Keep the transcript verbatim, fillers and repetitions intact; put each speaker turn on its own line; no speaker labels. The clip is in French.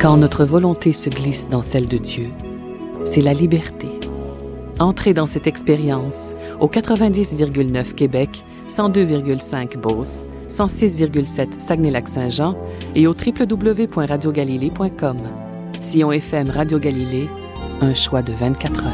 Quand notre volonté se glisse dans celle de Dieu, c'est la liberté. Entrez dans cette expérience au quatre-vingt-dix virgule neuf Québec, cent deux virgule cinq Beauce, cent six virgule sept Saguenay-Lac-Saint-Jean et au w w w point radio galilée point com. Sion F M Radio Galilée, un choix de vingt-quatre heures.